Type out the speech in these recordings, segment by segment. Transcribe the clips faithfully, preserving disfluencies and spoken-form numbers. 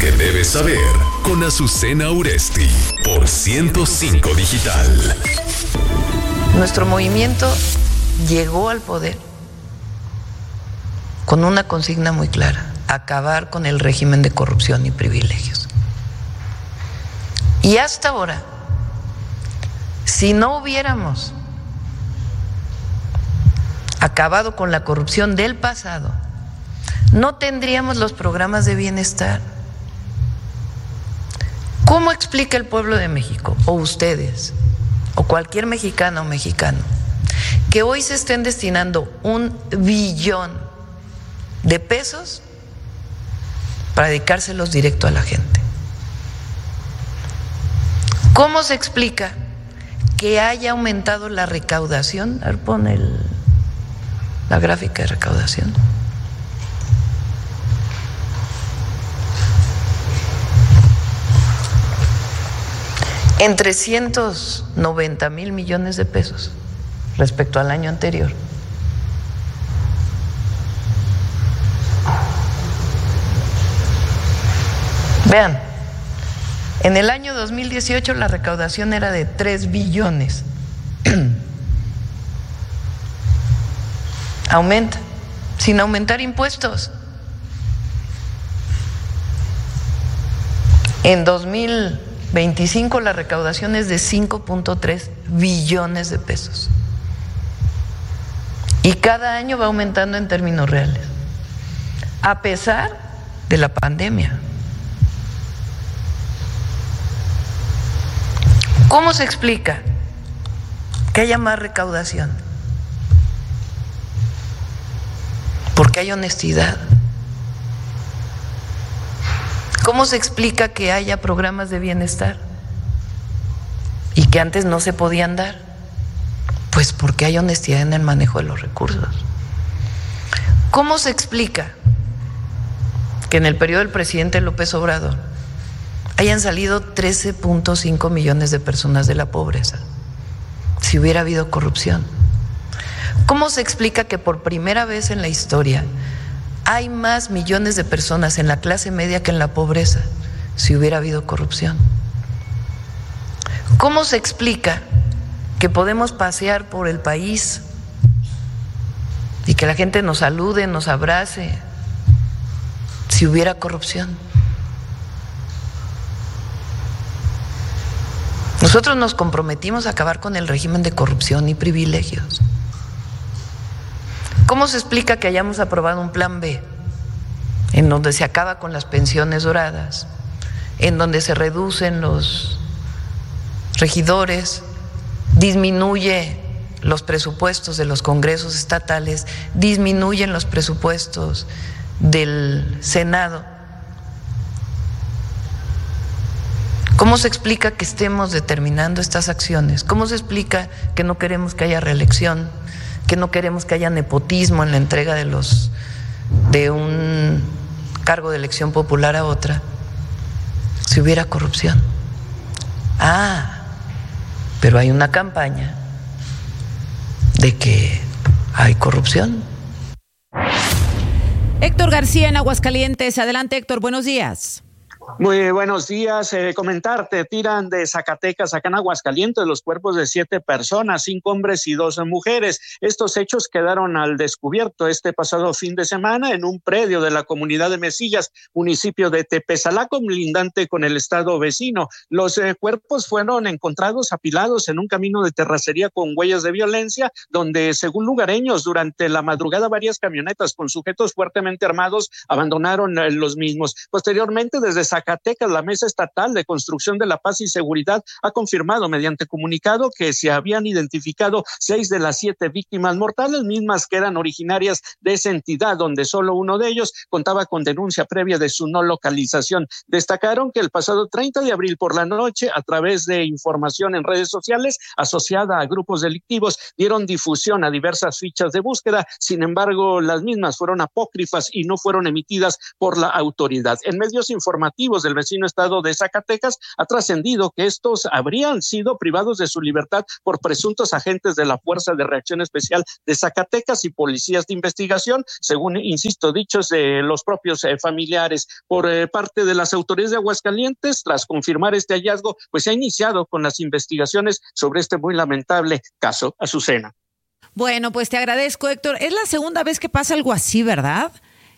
que debes saber con Azucena Uresti por ciento cinco Digital. Nuestro movimiento llegó al poder con una consigna muy clara: acabar con el régimen de corrupción y privilegios. Y hasta ahora, si no hubiéramos acabado con la corrupción del pasado, no tendríamos los programas de bienestar. ¿Cómo explica el pueblo de México, o ustedes, o cualquier mexicano o mexicano, que hoy se estén destinando un billón de pesos para dedicárselos directo a la gente? ¿Cómo se explica que haya aumentado la recaudación? A ver, pon el, la gráfica de recaudación. En trescientos noventa mil millones de pesos respecto al año anterior. Vean, en el año dos mil dieciocho la recaudación era de tres billones. Aumenta, sin aumentar impuestos. En dos mil veinticinco la recaudación es de cinco punto tres billones de pesos. Y cada año va aumentando en términos reales, a pesar de la pandemia. ¿Cómo se explica que haya más recaudación? Porque hay honestidad. ¿Cómo se explica que haya programas de bienestar y que antes no se podían dar? Pues porque hay honestidad en el manejo de los recursos. ¿Cómo se explica que en el periodo del presidente López Obrador hayan salido trece punto cinco millones de personas de la pobreza si hubiera habido corrupción? ¿Cómo se explica que por primera vez en la historia hay más millones de personas en la clase media que en la pobreza si hubiera habido corrupción? ¿Cómo se explica que podemos pasear por el país y que la gente nos salude, nos abrace si hubiera corrupción? Nosotros nos comprometimos a acabar con el régimen de corrupción y privilegios. ¿Cómo se explica que hayamos aprobado un plan B en donde se acaba con las pensiones doradas, en donde se reducen los regidores, disminuye los presupuestos de los congresos estatales, disminuyen los presupuestos del Senado? ¿Cómo se explica que estemos determinando estas acciones? ¿Cómo se explica que no queremos que haya reelección, que no queremos que haya nepotismo en la entrega de los de un cargo de elección popular a otra si hubiera corrupción? Ah, pero hay una campaña de que hay corrupción. Héctor García en Aguascalientes. Adelante, Héctor, buenos días. Muy buenos días. Eh, comentarte, tiran de Zacatecas acá en Aguascalientes los cuerpos de siete personas, cinco hombres y dos mujeres. Estos hechos quedaron al descubierto este pasado fin de semana en un predio de la comunidad de Mesillas, municipio de Tepezalaco, lindante con el estado vecino. Los eh, cuerpos fueron encontrados apilados en un camino de terracería con huellas de violencia, donde, según lugareños, durante la madrugada varias camionetas con sujetos fuertemente armados abandonaron eh, los mismos. Posteriormente, desde Zacatecas, la Mesa Estatal de Construcción de la Paz y Seguridad ha confirmado mediante comunicado que se habían identificado seis de las siete víctimas mortales, mismas que eran originarias de esa entidad, donde solo uno de ellos contaba con denuncia previa de su no localización. Destacaron que el pasado treinta de abril por la noche, a través de información en redes sociales asociada a grupos delictivos, dieron difusión a diversas fichas de búsqueda. Sin embargo, las mismas fueron apócrifas y no fueron emitidas por la autoridad. En medios informativos nativos del vecino estado de Zacatecas, ha trascendido que estos habrían sido privados de su libertad por presuntos agentes de la Fuerza de Reacción Especial de Zacatecas y policías de investigación, según, insisto, dichos de los propios eh, familiares. Por eh, parte de las autoridades de Aguascalientes, tras confirmar este hallazgo, pues se ha iniciado con las investigaciones sobre este muy lamentable caso. Azucena. Bueno, pues te agradezco, Héctor. Es la segunda vez que pasa algo así, ¿verdad?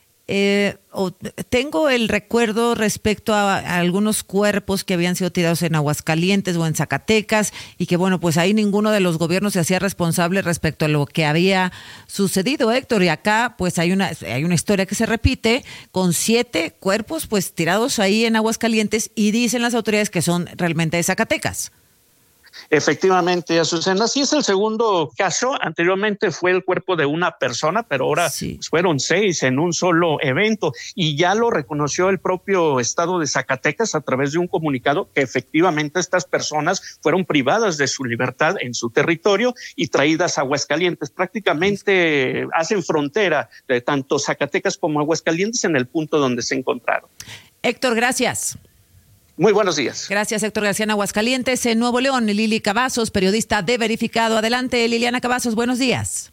Eh, o, tengo el recuerdo respecto a, a algunos cuerpos que habían sido tirados en Aguascalientes o en Zacatecas y que, bueno, pues ahí ninguno de los gobiernos se hacía responsable respecto a lo que había sucedido, Héctor. Y acá, pues hay una, hay una historia que se repite con siete cuerpos, pues tirados ahí en Aguascalientes y dicen las autoridades que son realmente de Zacatecas. Efectivamente, Azucena, sí es el segundo caso. Anteriormente fue el cuerpo de una persona, pero ahora sí fueron seis en un solo evento, y ya lo reconoció el propio estado de Zacatecas a través de un comunicado que efectivamente estas personas fueron privadas de su libertad en su territorio y traídas a Aguascalientes. Prácticamente hacen frontera de tanto Zacatecas como Aguascalientes en el punto donde se encontraron. Héctor, gracias. Muy buenos días. Gracias, Héctor García. En Aguascalientes, en Nuevo León, Lili Cavazos, periodista de Verificado. Adelante, Liliana Cavazos, buenos días.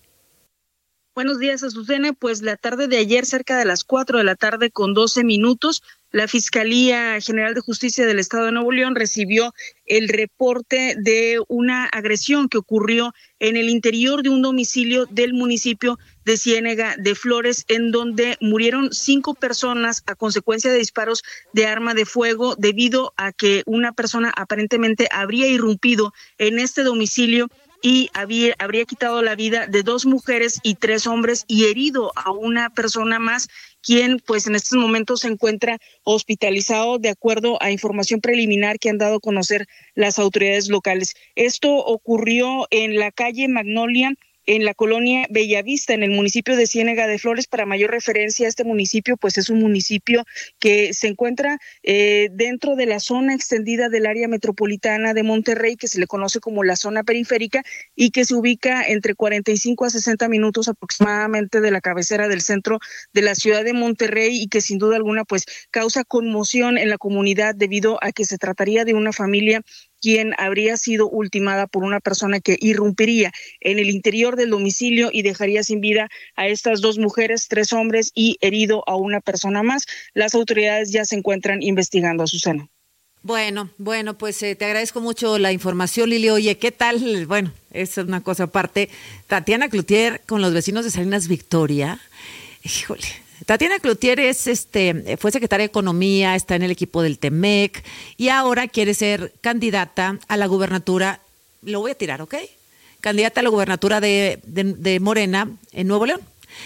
Buenos días, Azucena. Pues la tarde de ayer, cerca de las cuatro de la tarde con doce minutos, la Fiscalía General de Justicia del Estado de Nuevo León recibió el reporte de una agresión que ocurrió en el interior de un domicilio del municipio de Ciénega de Flores, en donde murieron cinco personas a consecuencia de disparos de arma de fuego, debido a que una persona aparentemente habría irrumpido en este domicilio y había, habría quitado la vida de dos mujeres y tres hombres y herido a una persona más, quien pues en estos momentos se encuentra hospitalizado de acuerdo a información preliminar que han dado a conocer las autoridades locales. Esto ocurrió en la calle Magnolia, en la colonia Bellavista, en el municipio de Ciénega de Flores. Para mayor referencia, este municipio pues es un municipio que se encuentra eh, dentro de la zona extendida del área metropolitana de Monterrey, que se le conoce como la zona periférica, y que se ubica entre cuarenta y cinco a sesenta minutos aproximadamente de la cabecera del centro de la ciudad de Monterrey, y que sin duda alguna pues causa conmoción en la comunidad, debido a que se trataría de una familia quien habría sido ultimada por una persona que irrumpiría en el interior del domicilio y dejaría sin vida a estas dos mujeres, tres hombres y herido a una persona más. Las autoridades ya se encuentran investigando, Susana. Bueno, bueno, pues eh, te agradezco mucho la información, Lili. Oye, ¿qué tal? Bueno, es una cosa aparte. Tatiana Cloutier con los vecinos de Salinas Victoria. Híjole. Tatiana Cloutier es, este, fue secretaria de Economía, está en el equipo del Temec y ahora quiere ser candidata a la gubernatura, lo voy a tirar, ¿ok? Candidata a la gubernatura de, de, de Morena en Nuevo León.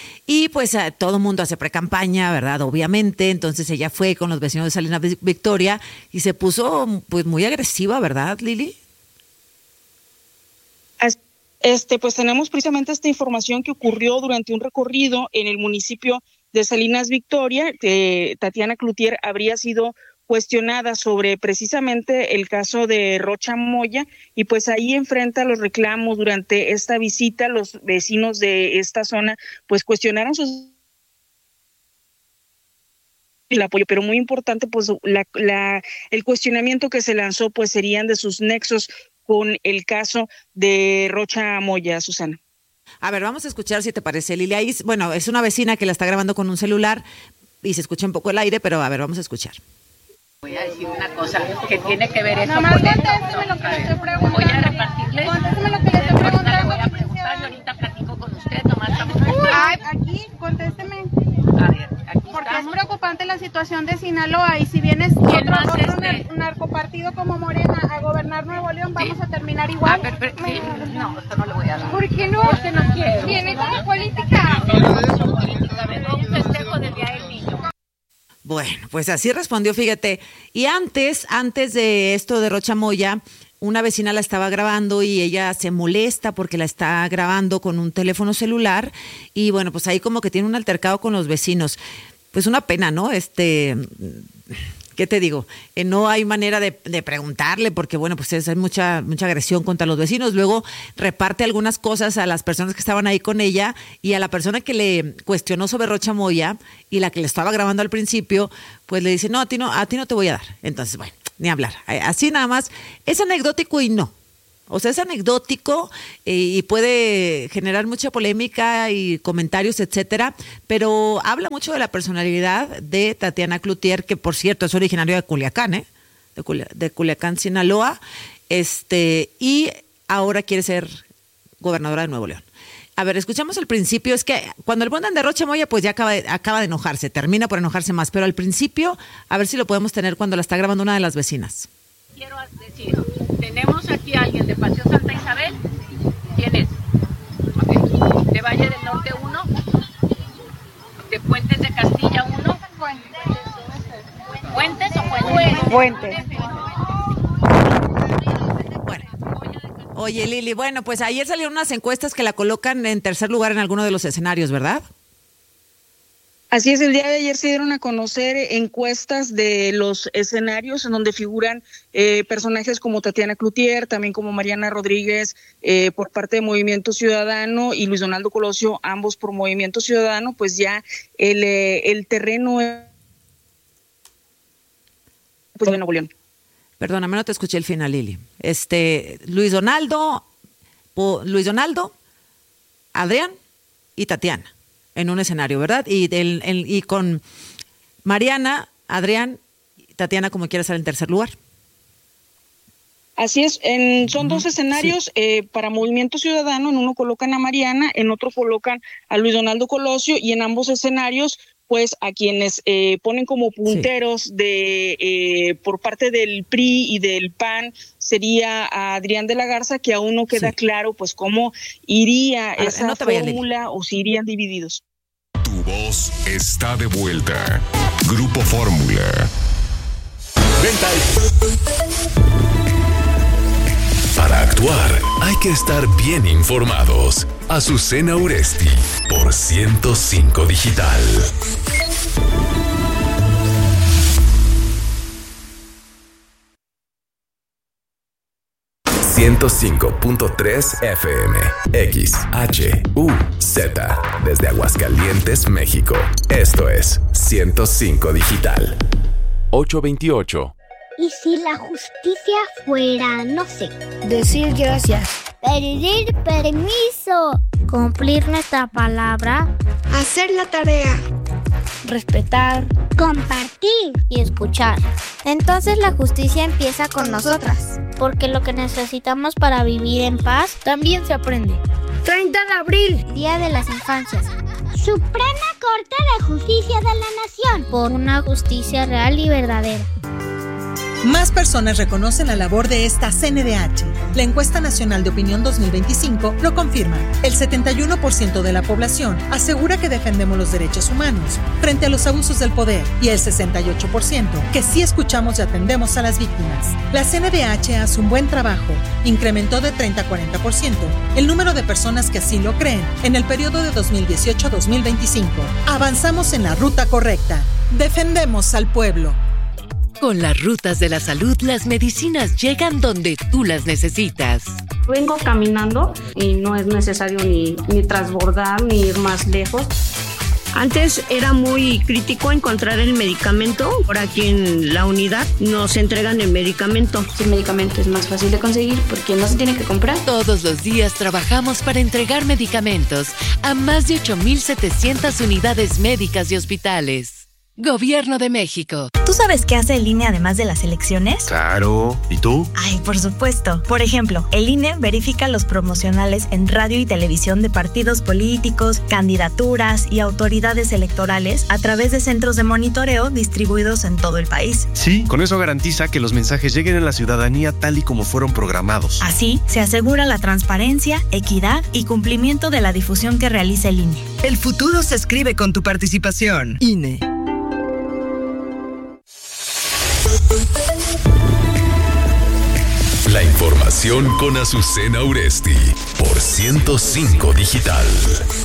Y pues eh, todo el mundo hace precampaña, ¿verdad? Obviamente, entonces ella fue con los vecinos de Salinas Victoria y se puso pues muy agresiva, ¿verdad, Lili? Este, pues tenemos precisamente esta información que ocurrió durante un recorrido en el municipio de Salinas Victoria. Que Tatiana Cloutier habría sido cuestionada sobre precisamente el caso de Rocha Moya, y pues ahí enfrenta los reclamos durante esta visita. Los vecinos de esta zona pues cuestionaron sus el apoyo, pero muy importante pues la, la el cuestionamiento que se lanzó pues serían de sus nexos con el caso de Rocha Moya, Susana. A ver, vamos a escuchar si te parece, Lili. Ahí, bueno, es una vecina que la está grabando con un celular y se escucha un poco el aire, pero a ver, vamos a escuchar. Voy a decir una cosa que tiene que ver esto con esto. Contésteme lo que le estoy preguntando. Voy a repartirle. Contésteme lo que le estoy preguntando. Le voy a preguntar y ahorita platico con usted, nomás estamos... Ay, aquí, contésteme. A ver, aquí Porque estamos. es preocupante la situación de Sinaloa, y si vienes otro, otro este? narcopartido como Morena a gobernar Nuevo León, vamos sí. a terminar igual. Ah, pero, pero, sí. No, esto no le voy a dar. ¿Por qué no? Porque no quiero. Tiene como política. No, política, vengo un festejo del Día del Niño. Bueno, pues así respondió, fíjate. Y antes, antes de esto de Rocha Moya, una vecina la estaba grabando y ella se molesta porque la está grabando con un teléfono celular y bueno, pues ahí como que tiene un altercado con los vecinos. Pues una pena, ¿no? Este, ¿qué te digo? Eh, no hay manera de, de preguntarle porque, bueno, pues es, hay mucha, mucha agresión contra los vecinos. Luego reparte algunas cosas a las personas que estaban ahí con ella y a la persona que le cuestionó sobre Rocha Moya y la que le estaba grabando al principio, pues le dice, no, a ti no, a ti no te voy a dar. Entonces, bueno, ni hablar. Así nada más, es anecdótico y no. O sea, es anecdótico eh, y puede generar mucha polémica y comentarios, etcétera, pero habla mucho de la personalidad de Tatiana Cloutier, que por cierto es originario de Culiacán, ¿eh? De, Culia, de Culiacán, Sinaloa, este, y ahora quiere ser gobernadora de Nuevo León. A ver, escuchamos el principio, es que cuando el mandan de Rocha Moya, pues ya acaba de, acaba de enojarse, termina por enojarse más, pero al principio, a ver si lo podemos tener cuando la está grabando una de las vecinas. Quiero decir, tenemos aquí a alguien de Paseo Santa Isabel. ¿Quién es? Okay. De Valle del Norte uno, de Puentes de Castilla uno. ¿Puentes o Puentes? Puentes. Bueno. Oye, Lili, bueno, pues ayer salieron unas encuestas que la colocan en tercer lugar en alguno de los escenarios, ¿verdad? Así es, el día de ayer se dieron a conocer encuestas de los escenarios en donde figuran eh, personajes como Tatiana Cloutier, también como Mariana Rodríguez eh, por parte de Movimiento Ciudadano y Luis Donaldo Colosio, ambos por Movimiento Ciudadano, pues ya el, eh, el terreno pues, de Nuevo León. Perdóname, no te escuché el final, Lili. Este, Luis Donaldo, po, Luis Donaldo, Adrián y Tatiana. En un escenario, ¿verdad? Y, el, el, y con Mariana, Adrián, Tatiana, como quiera, estar en tercer lugar. Así es, en, son uh-huh. dos escenarios sí. eh, para Movimiento Ciudadano, en uno colocan a Mariana, en otro colocan a Luis Donaldo Colosio, y en ambos escenarios, pues a quienes eh, ponen como punteros sí. de eh, por parte del P R I y del P A N sería a Adrián de la Garza, que aún no queda sí. claro pues cómo iría ver, esa no fórmula o si irían divididos. Tu voz está de vuelta. Grupo Fórmula. Venta. Para actuar hay que estar bien informados. Azucena Uresti por ciento cinco Digital. ciento cinco punto tres F M, X, H, U, Z, desde Aguascalientes, México. Esto es ciento cinco Digital. ocho veintiocho. ¿Y si la justicia fuera, no sé, decir gracias, pedir permiso, cumplir nuestra palabra, hacer la tarea, respetar, compartir y escuchar? Entonces la justicia empieza con nosotras, porque lo que necesitamos para vivir en paz también se aprende. treinta de abril, Día de las Infancias. Suprema Corte de Justicia de la Nación, por una justicia real y verdadera. Más personas reconocen la labor de esta C N D H. La encuesta nacional de opinión dos mil veinticinco lo confirma. El setenta y uno por ciento de la población asegura que defendemos los derechos humanos frente a los abusos del poder y el sesenta y ocho por ciento que sí escuchamos y atendemos a las víctimas. La C N D H hace un buen trabajo. Incrementó de treinta a cuarenta por ciento el número de personas que así lo creen en el periodo de dos mil dieciocho a dos mil veinticinco. Avanzamos en la ruta correcta. Defendemos al pueblo. Con las rutas de la salud, las medicinas llegan donde tú las necesitas. Vengo caminando y no es necesario ni, ni transbordar ni ir más lejos. Antes era muy crítico encontrar el medicamento. Por aquí en la unidad nos entregan el medicamento. El medicamento es más fácil de conseguir porque no se tiene que comprar. Todos los días trabajamos para entregar medicamentos a más de ocho mil setecientas unidades médicas y hospitales. Gobierno de México. ¿Tú sabes qué hace el I N E además de las elecciones? Claro. ¿Y tú? Ay, por supuesto. Por ejemplo, el I N E verifica los promocionales en radio y televisión de partidos políticos, candidaturas y autoridades electorales a través de centros de monitoreo distribuidos en todo el país. Sí, con eso garantiza que los mensajes lleguen a la ciudadanía tal y como fueron programados. Así, se asegura la transparencia, equidad y cumplimiento de la difusión que realiza el I N E. El futuro se escribe con tu participación. I N E. La información con Azucena Uresti por ciento cinco Digital.